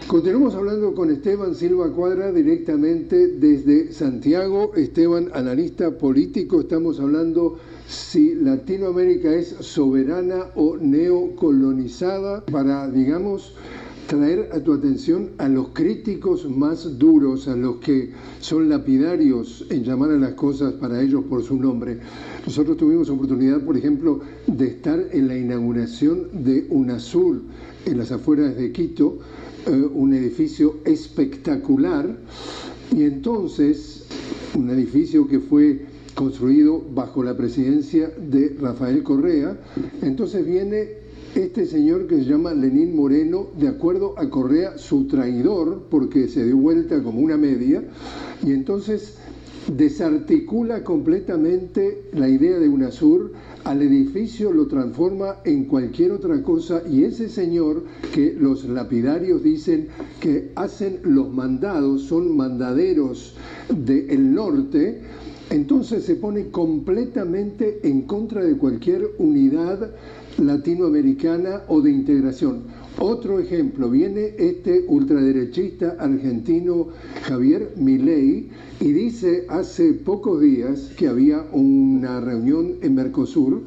Continuamos hablando con Esteban Silva Cuadra directamente desde Santiago. Esteban, analista político, estamos hablando si Latinoamérica es soberana o neocolonizada para, digamos, traer a tu atención a los críticos más duros, a los que son lapidarios en llamar a las cosas para ellos por su nombre. Nosotros tuvimos oportunidad, por ejemplo, de estar en la inauguración de UNASUR en las afueras de Quito, un edificio espectacular, y entonces un edificio que fue construido bajo la presidencia de Rafael Correa. Entonces viene este señor que se llama Lenín Moreno, de acuerdo a Correa, su traidor, porque se dio vuelta como una media, y entonces desarticula completamente la idea de UNASUR, al edificio lo transforma en cualquier otra cosa, y ese señor que los lapidarios dicen que hacen los mandados, son mandaderos del norte, entonces se pone completamente en contra de cualquier unidad latinoamericana o de integración. Otro ejemplo, viene este ultraderechista argentino Javier Milei y dice hace pocos días que había una reunión en Mercosur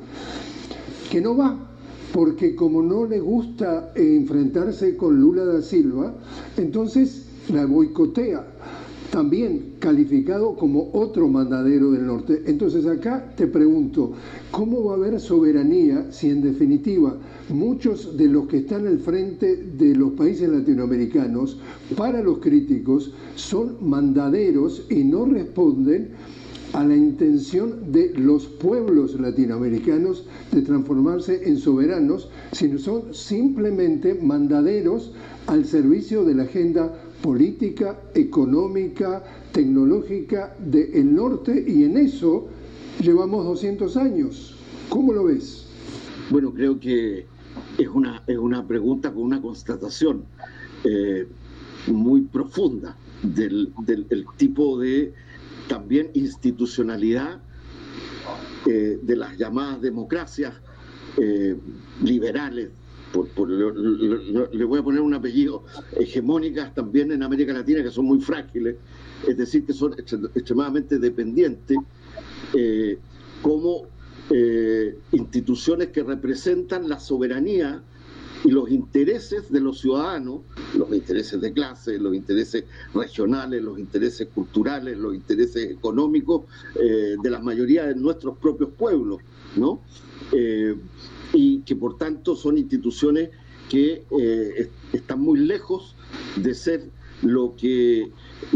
que no va, porque como no le gusta enfrentarse con Lula da Silva, entonces la boicotea, también calificado como otro mandadero del norte. Entonces acá te pregunto, ¿cómo va a haber soberanía si en definitiva muchos de los que están al frente de los países latinoamericanos, para los críticos, son mandaderos y no responden a la intención de los pueblos latinoamericanos de transformarse en soberanos, sino son simplemente mandaderos al servicio de la agenda política, económica, tecnológica del norte, y en eso llevamos 200 años. ¿Cómo lo ves? Bueno, creo que es una pregunta con una constatación muy profunda del tipo de también institucionalidad de las llamadas democracias liberales. Le voy a poner un apellido, hegemónicas también en América Latina, que son muy frágiles, es decir, que son extremadamente dependientes, como instituciones que representan la soberanía y los intereses de los ciudadanos, los intereses de clase, los intereses regionales, los intereses culturales, los intereses económicos de la mayoría de nuestros propios pueblos, ¿no? Y que por tanto son instituciones que están muy lejos de ser lo que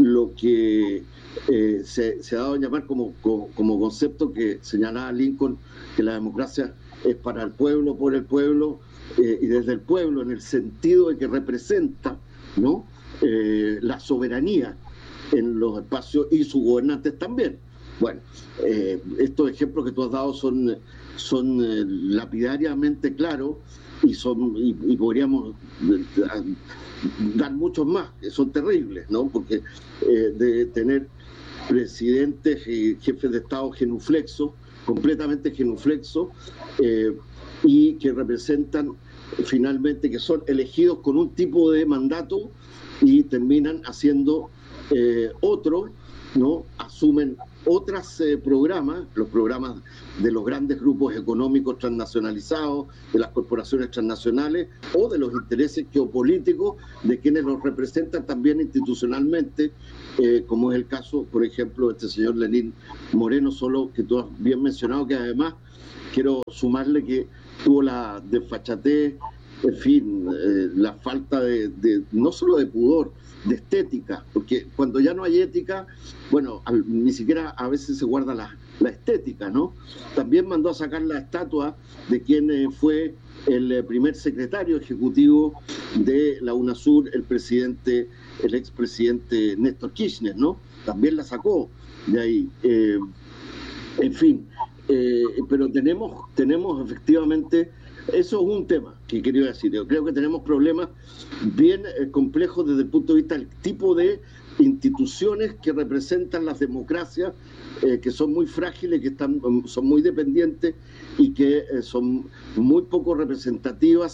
se ha dado a llamar como concepto que señalaba Lincoln, que la democracia es para el pueblo, por el pueblo y desde el pueblo, en el sentido de que representa, ¿no?, la soberanía en los espacios y sus gobernantes también. Bueno, estos ejemplos que tú has dado son lapidariamente claros y podríamos dar muchos más, que son terribles, ¿no? Porque de tener presidentes y jefes de Estado genuflexos, completamente genuflexos, y que representan finalmente, que son elegidos con un tipo de mandato y terminan haciendo otro, ¿no? Asumen otros programas, los programas de los grandes grupos económicos transnacionalizados, de las corporaciones transnacionales o de los intereses geopolíticos de quienes los representan también institucionalmente, como es el caso, por ejemplo, de este señor Lenín Moreno, solo que tú has bien mencionado, que además quiero sumarle que tuvo la desfachatez, en fin, la falta de no solo de pudor, de estética, porque cuando ya no hay ética, bueno, ni siquiera a veces se guarda la estética, ¿no? También mandó a sacar la estatua de quien fue el primer secretario ejecutivo de la UNASUR, el expresidente Néstor Kirchner, ¿no? También la sacó de ahí. En fin, pero tenemos efectivamente, eso es un tema que quería decir. Yo creo que tenemos problemas bien complejos desde el punto de vista del tipo de instituciones que representan las democracias, que son muy frágiles, que son muy dependientes y que son muy poco representativas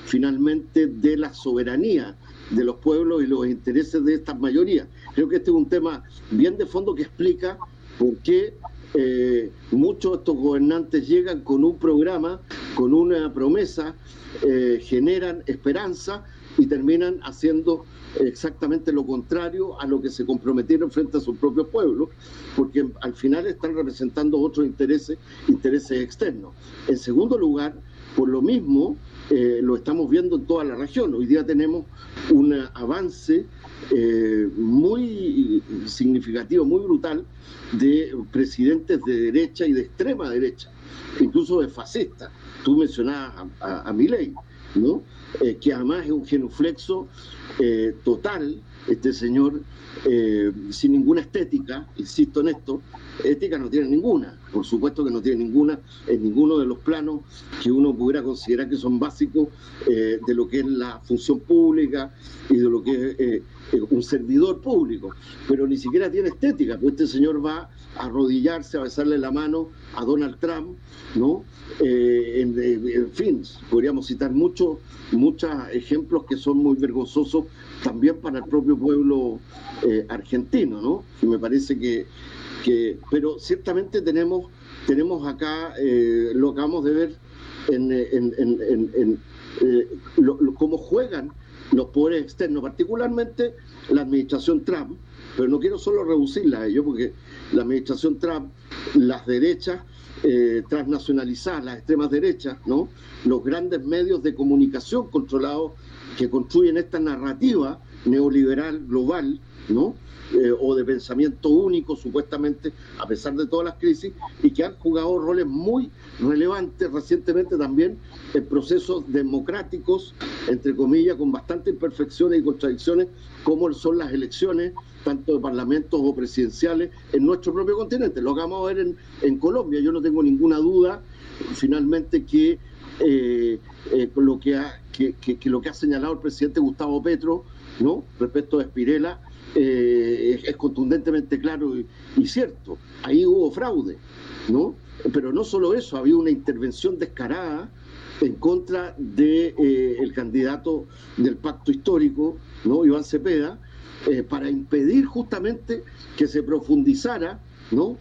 finalmente de la soberanía de los pueblos y los intereses de estas mayorías. Creo que este es un tema bien de fondo que explica por qué muchos de estos gobernantes llegan con un programa, con una promesa, generan esperanza y terminan haciendo exactamente lo contrario a lo que se comprometieron frente a sus propios pueblos, porque al final están representando otros intereses externos. En segundo lugar, por lo mismo, lo estamos viendo en toda la región. Hoy día tenemos un avance muy significativo, muy brutal, de presidentes de derecha y de extrema derecha, incluso de fascistas. Tú mencionabas a Milei, ¿no? Que además es un genuflexo total, este señor, sin ninguna estética, insisto en esto. Ética no tiene ninguna, por supuesto que no tiene ninguna en ninguno de los planos que uno pudiera considerar que son básicos de lo que es la función pública y de lo que es un servidor público, pero ni siquiera tiene estética, pues este señor va a arrodillarse, a besarle la mano a Donald Trump, ¿no? En fin, podríamos citar muchos ejemplos que son muy vergonzosos también para el propio pueblo argentino, ¿no? Y me parece que pero ciertamente tenemos acá, lo acabamos de ver cómo juegan los poderes externos, particularmente la administración Trump, pero no quiero solo reducirla a ello, porque la administración Trump, las derechas transnacionalizadas, las extremas derechas, ¿no? Los grandes medios de comunicación controlados que construyen esta narrativa neoliberal global, ¿no? O de pensamiento único, supuestamente, a pesar de todas las crisis, y que han jugado roles muy relevantes recientemente también en procesos democráticos, entre comillas, con bastantes imperfecciones y contradicciones, como son las elecciones, tanto de parlamentos o presidenciales, en nuestro propio continente. Lo acabamos de ver en Colombia. Yo no tengo ninguna duda, finalmente, que lo que ha señalado el presidente Gustavo Petro, ¿no?, respecto de Spirella, es contundentemente claro y cierto. Ahí hubo fraude, ¿no? Pero no solo eso, había una intervención descarada en contra de el candidato del pacto histórico, ¿no?, Iván Cepeda, para impedir justamente que se profundizara, ¿no?,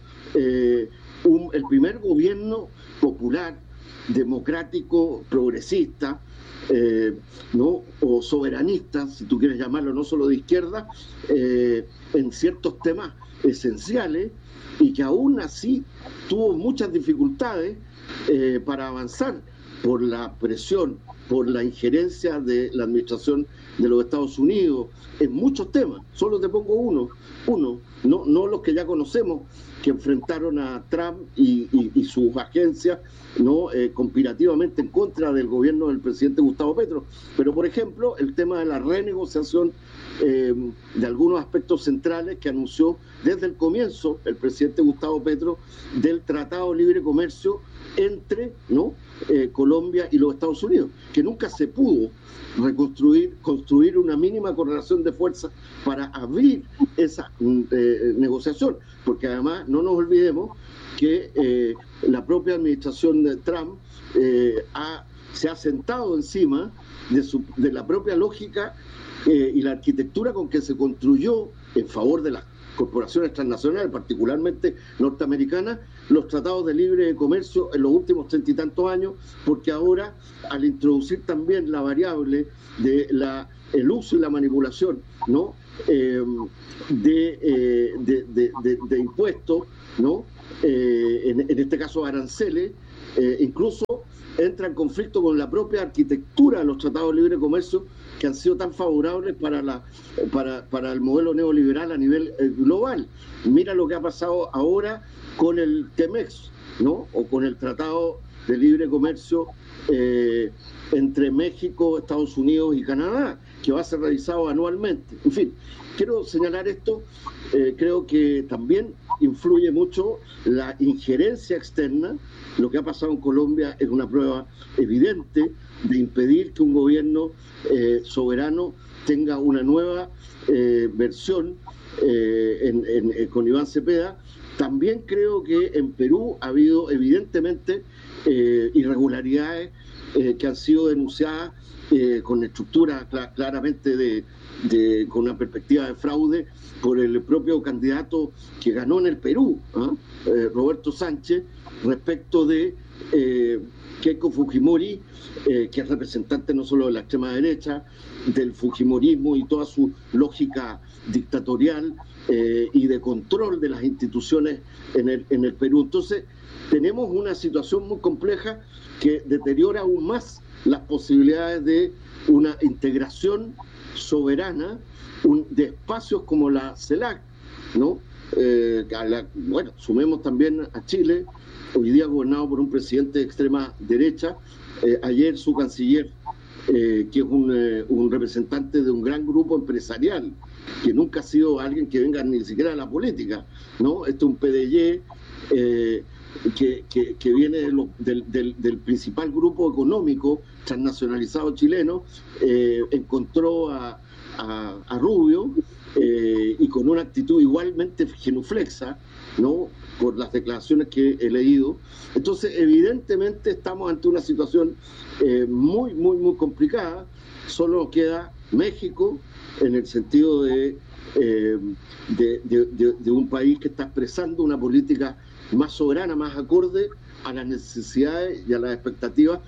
el primer gobierno popular, democrático, progresista, ¿no?, o soberanista, si tú quieres llamarlo, no solo de izquierda, en ciertos temas esenciales, y que aún así tuvo muchas dificultades para avanzar por la presión, por la injerencia de la administración de los Estados Unidos en muchos temas. Solo te pongo uno, no los que ya conocemos, que enfrentaron a Trump y sus agencias, ¿no?, conspirativamente en contra del gobierno del presidente Gustavo Petro. Pero, por ejemplo, el tema de la renegociación de algunos aspectos centrales que anunció desde el comienzo el presidente Gustavo Petro del Tratado de Libre Comercio entre, ¿no?, Colombia y los Estados Unidos, que nunca se pudo construir una mínima correlación de fuerzas para abrir esa negociación, porque además no nos olvidemos que la propia administración de Trump se ha sentado encima de la propia lógica y la arquitectura con que se construyó en favor de las corporaciones transnacionales, particularmente norteamericanas, los tratados de libre comercio en los últimos 30 y tantos años, porque ahora, al introducir también la variable de el uso y la manipulación, ¿no?, de impuestos, ¿no?, en este caso aranceles, incluso entra en conflicto con la propia arquitectura de los tratados de libre comercio, que han sido tan favorables para el modelo neoliberal a nivel global. Mira lo que ha pasado ahora con el TEMEX, ¿no?, o con el Tratado de Libre Comercio entre México, Estados Unidos y Canadá, que va a ser realizado anualmente. En fin, quiero señalar esto. Creo que también influye mucho la injerencia externa. Lo que ha pasado en Colombia es una prueba evidente de impedir que un gobierno soberano tenga una nueva versión con Iván Cepeda. También creo que en Perú ha habido evidentemente irregularidades que han sido denunciadas con estructura claramente con una perspectiva de fraude por el propio candidato que ganó en el Perú, Roberto Sánchez, respecto de Keiko Fujimori, que es representante no solo de la extrema derecha, del fujimorismo y toda su lógica dictatorial y de control de las instituciones en el Perú. Entonces, tenemos una situación muy compleja que deteriora aún más las posibilidades de una integración soberana de espacios como la CELAC, ¿no? Bueno, sumemos también a Chile, hoy día gobernado por un presidente de extrema derecha, ayer su canciller, que es un representante de un gran grupo empresarial, que nunca ha sido alguien que venga ni siquiera de la política, ¿no? Este es un PDG que viene del principal grupo económico transnacionalizado chileno, encontró a Rubio y con una actitud igualmente genuflexa, ¿no?, por las declaraciones que he leído. Entonces, evidentemente estamos ante una situación muy, muy, muy complicada. Solo queda México en el sentido de un país que está expresando una política más soberana, más acorde a las necesidades y a las expectativas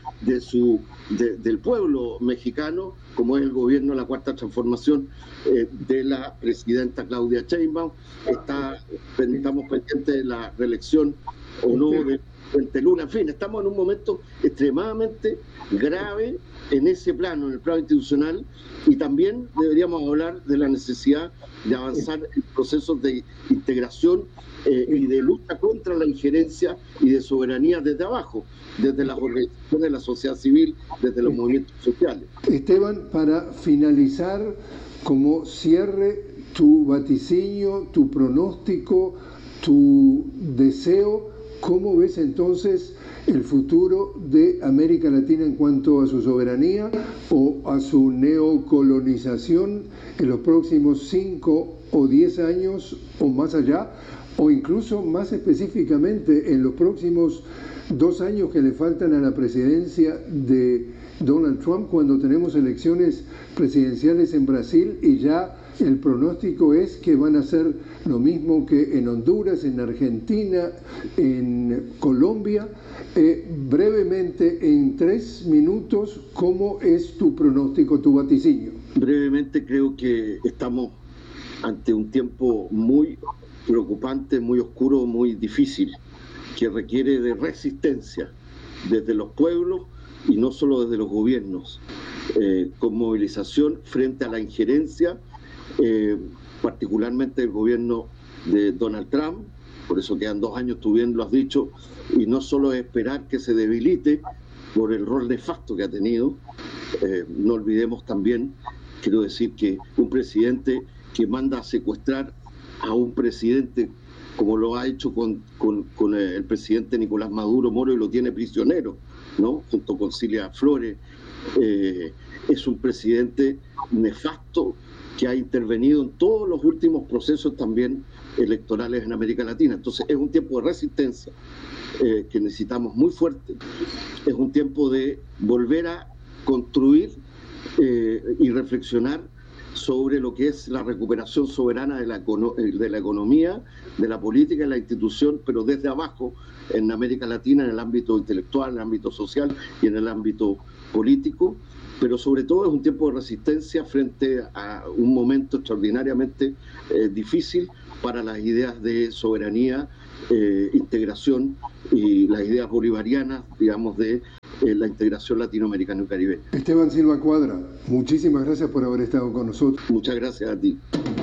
del pueblo mexicano, como es el gobierno de la Cuarta Transformación de la presidenta Claudia Sheinbaum. Estamos pendientes de la reelección o no de Puente Luna. En fin, estamos en un momento extremadamente grave en ese plano, en el plano institucional, y también deberíamos hablar de la necesidad de avanzar en procesos de integración y de lucha contra la injerencia y de soberanía desde abajo, desde las organizaciones de la sociedad civil, desde los movimientos sociales. Esteban, para finalizar, como cierre, tu vaticinio, tu pronóstico, tu deseo, ¿cómo ves entonces el futuro de América Latina en cuanto a su soberanía o a su neocolonización en los próximos 5 o 10 años o más allá, o incluso más específicamente en los próximos 2 años que le faltan a la presidencia de Donald Trump, cuando tenemos elecciones presidenciales en Brasil y ya el pronóstico es que van a ser lo mismo que en Honduras, en Argentina, en Colombia? Brevemente, en 3 minutos, ¿cómo es tu pronóstico, tu vaticinio? Brevemente, creo que estamos ante un tiempo muy preocupante, muy oscuro, muy difícil, que requiere de resistencia desde los pueblos y no solo desde los gobiernos, con movilización frente a la injerencia, particularmente del gobierno de Donald Trump. Por eso quedan 2 años, tú bien lo has dicho, y no solo es esperar que se debilite por el rol nefasto que ha tenido. No olvidemos también, quiero decir, que un presidente que manda a secuestrar a un presidente como lo ha hecho con el presidente Nicolás Maduro Moro, y lo tiene prisionero, ¿no?, junto con Cilia Flores, es un presidente nefasto que ha intervenido en todos los últimos procesos también electorales en América Latina. Entonces es un tiempo de resistencia que necesitamos muy fuerte. Es un tiempo de volver a construir y reflexionar sobre lo que es la recuperación soberana de la economía, de la política y la institución, pero desde abajo en América Latina, en el ámbito intelectual, en el ámbito social y en el ámbito político. Pero sobre todo es un tiempo de resistencia frente a un momento extraordinariamente difícil para las ideas de soberanía, integración y las ideas bolivarianas, digamos, de la integración latinoamericana y caribeña. Esteban Silva Cuadra, muchísimas gracias por haber estado con nosotros. Muchas gracias a ti.